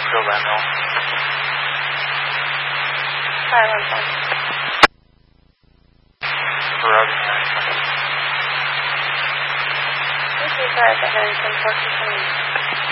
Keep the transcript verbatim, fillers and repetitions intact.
cơ bản không? Hai hoàn toàn. Roger. This is our Henderson Park.